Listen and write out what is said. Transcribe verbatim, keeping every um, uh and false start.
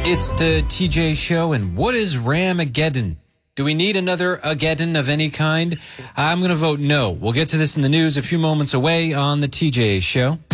It's the T J Show, and what is Ramageddon? Do we need another Ageddon of any kind? I'm going to vote no. We'll get to this in the news a few moments away on the T J Show.